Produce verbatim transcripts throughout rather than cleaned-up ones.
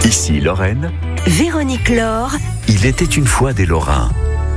Ici Lorraine. Véronique Laure. Il était une fois des Lorrains.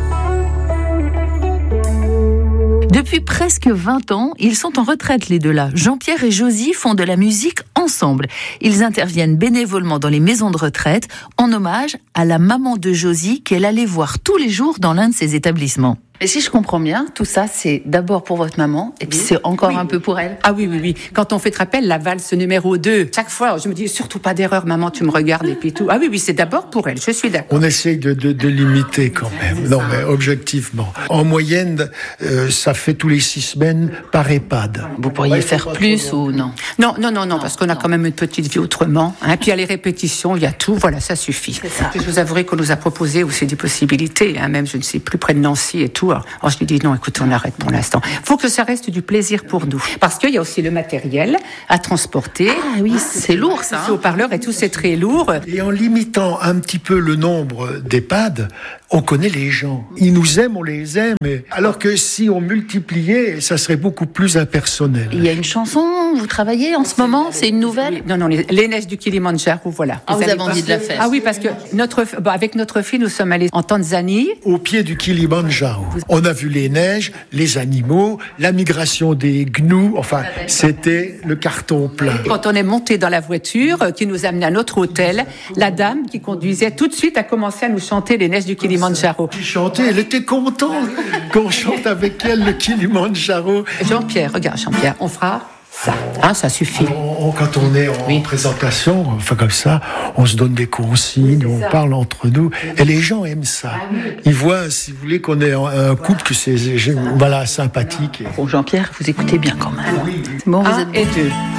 Depuis presque vingt ans, ils sont en retraite les deux-là. Jean-Pierre et Josie font de la musique ensemble. Ils interviennent bénévolement dans les maisons de retraite en hommage à la maman de Josie qu'elle allait voir tous les jours dans l'un de ces établissements. Et si je comprends bien, tout ça, c'est d'abord pour votre maman, et puis c'est encore oui. un peu pour elle. Ah oui, oui, oui. Quand on fait, te rappelle, la valse numéro deux, chaque fois, je me dis, surtout pas d'erreur, maman, tu me regardes, et puis tout. Ah oui, oui, c'est d'abord pour elle, je suis d'accord. On essaye de, de, de limiter quand même. Non, mais objectivement. En moyenne, euh, ça fait tous les six semaines par EHPAD. Vous pourriez faire plus ou non? Non, non, non, non, parce qu'on a quand même une petite vie autrement. Hein. Puis il y a les répétitions, il y a tout, voilà, ça suffit. Ça. Je vous avouerai qu'on nous a proposé aussi des possibilités, hein, même, je ne sais plus, près de Nancy et tout. Alors, je lui dis non, écoute, on arrête pour l'instant. Il faut que ça reste du plaisir pour nous. Parce qu'il y a aussi le matériel à transporter. Ah oui, c'est lourd ça. Le haut-parleur et tout, c'est très lourd. Et en limitant un petit peu le nombre d'EHPAD, on connaît les gens. Ils nous aiment, on les aime. Alors que si on multipliait, ça serait beaucoup plus impersonnel. Il y a une chanson, vous travaillez en ce moment, c'est une nouvelle? Non, non, les, les neiges du Kilimandjaro, voilà. Ah, vous, vous avez envie de la faire? Ah oui, parce que notre, bon, avec notre fille, nous sommes allés en Tanzanie. Au pied du Kilimandjaro. On a vu les neiges, les animaux, la migration des gnous. Enfin, c'était le carton plein. Quand on est monté dans la voiture euh, qui nous amenait à notre hôtel, la dame qui conduisait tout de suite a commencé à nous chanter les neiges du Kilimandjaro. Qui chantait, elle était contente qu'on chante avec elle le Kilimandjaro. Jean-Pierre, regarde Jean-Pierre, on fera ça, hein, ça suffit. On, on, quand on est en oui. présentation, enfin comme ça, on se donne des consignes, on parle entre nous, et les gens aiment ça. Ils voient, si vous voulez, qu'on est un couple que c'est voilà sympathique. Bon, Jean-Pierre, vous écoutez bien quand même. Bon, vous êtes deux.